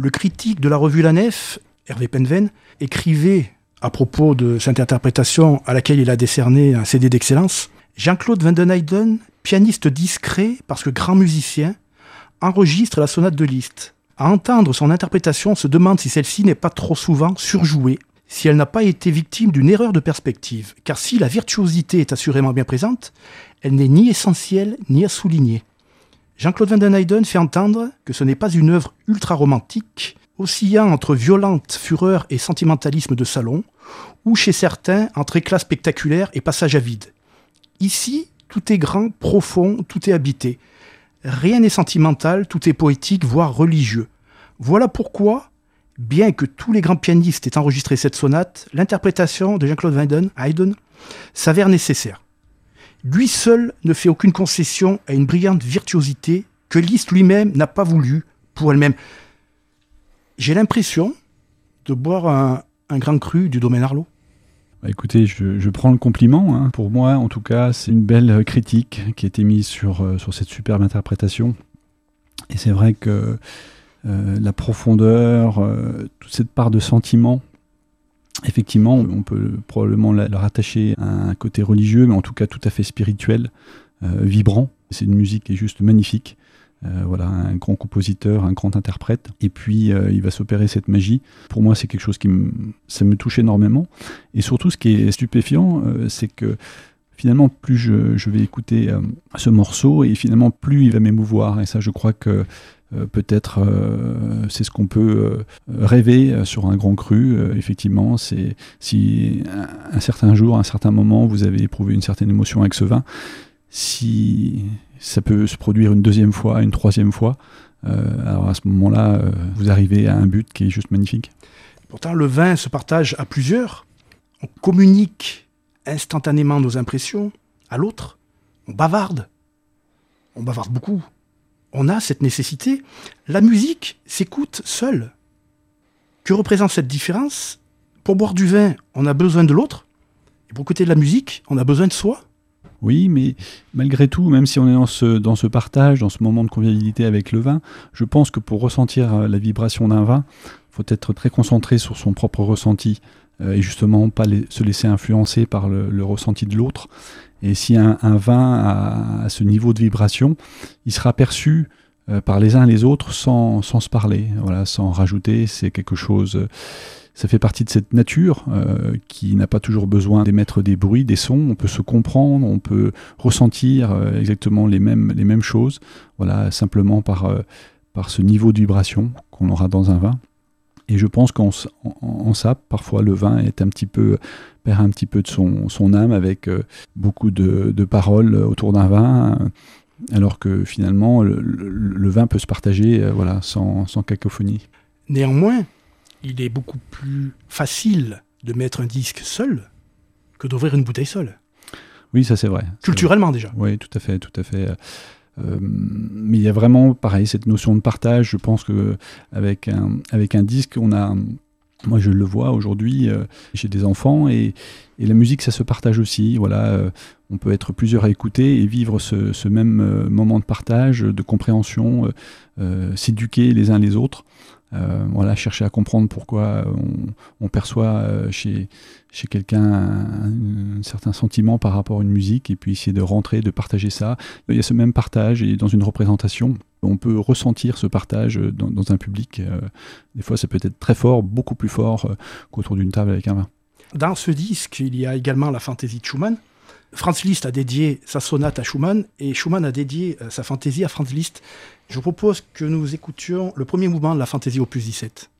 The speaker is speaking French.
Le critique de la revue La Nef, Hervé Penven, écrivait à propos de cette interprétation à laquelle il a décerné un CD d'excellence: Jean-Claude Van den Eijden, pianiste discret parce que grand musicien, enregistre la sonate de Liszt. À entendre son interprétation, on se demande si celle-ci n'est pas trop souvent surjouée, si elle n'a pas été victime d'une erreur de perspective. Car si la virtuosité est assurément bien présente, elle n'est ni essentielle ni à souligner. Jean-Claude Van den Eijden fait entendre que ce n'est pas une œuvre ultra-romantique, oscillant entre violente fureur et sentimentalisme de salon, ou chez certains, entre éclat spectaculaire et passage à vide. Ici, tout est grand, profond, tout est habité. Rien n'est sentimental, tout est poétique, voire religieux. Voilà pourquoi, bien que tous les grands pianistes aient enregistré cette sonate, l'interprétation de Jean-Claude Van den Eijden s'avère nécessaire. Lui seul ne fait aucune concession à une brillante virtuosité que Liszt lui-même n'a pas voulu pour elle-même. J'ai l'impression de boire un grand cru du domaine Arlot. Écoutez, je prends le compliment. Hein. Pour moi, en tout cas, c'est une belle critique qui a été mise sur cette superbe interprétation. Et c'est vrai que la profondeur, toute cette part de sentiment, effectivement, on peut probablement la rattacher à un côté religieux, mais en tout cas tout à fait spirituel, vibrant. C'est une musique qui est juste magnifique. Voilà, un grand compositeur, un grand interprète, et puis il va s'opérer cette magie. Pour moi, c'est quelque chose ça me touche énormément. Et surtout, ce qui est stupéfiant, c'est que finalement, plus je vais écouter ce morceau, et finalement, plus il va m'émouvoir. Et ça, je crois que peut-être c'est ce qu'on peut rêver sur un grand cru. Effectivement, c'est si un certain jour, un certain moment, vous avez éprouvé une certaine émotion avec ce vin, si ça peut se produire une deuxième fois, une troisième fois, alors à ce moment-là, vous arrivez à un but qui est juste magnifique. Pourtant, le vin se partage à plusieurs. On communique instantanément nos impressions à l'autre. On bavarde beaucoup. On a cette nécessité. La musique s'écoute seule. Que représente cette différence? Pour boire du vin, on a besoin de l'autre. Et pour écouter de la musique, on a besoin de soi. Oui, mais malgré tout, même si on est dans ce partage, dans ce moment de convivialité avec le vin, je pense que pour ressentir la vibration d'un vin, il faut être très concentré sur son propre ressenti et justement pas se laisser influencer par le ressenti de l'autre. Et si un vin a ce niveau de vibration, il sera perçu par les uns et les autres sans se parler, voilà, sans rajouter. C'est quelque chose... Ça fait partie de cette nature qui n'a pas toujours besoin d'émettre des bruits, des sons. On peut se comprendre, on peut ressentir exactement les mêmes choses, voilà, simplement par ce niveau de vibration qu'on aura dans un vin. Et je pense qu'en ça, parfois le vin perd un petit peu de son âme avec beaucoup de paroles autour d'un vin, alors que finalement le vin peut se partager voilà, sans cacophonie. Néanmoins, il est beaucoup plus facile de mettre un disque seul que d'ouvrir une bouteille seule. Oui, ça c'est vrai. Culturellement déjà. Oui, tout à fait. Mais il y a vraiment, pareil, cette notion de partage. Je pense qu'avec un disque, moi je le vois aujourd'hui, j'ai des enfants et la musique ça se partage aussi. Voilà, on peut être plusieurs à écouter et vivre ce même moment de partage, de compréhension, s'éduquer les uns les autres. Voilà, chercher à comprendre pourquoi on perçoit chez quelqu'un un certain sentiment par rapport à une musique et puis essayer de rentrer, de partager ça. Il y a ce même partage et dans une représentation, on peut ressentir ce partage dans un public. Des fois, ça peut être très fort, beaucoup plus fort qu'autour d'une table avec un vin. Dans ce disque, il y a également la fantaisie de Schumann. Franz Liszt a dédié sa sonate à Schumann et Schumann a dédié sa fantaisie à Franz Liszt. Je vous propose que nous écoutions le premier mouvement de la fantaisie opus 17.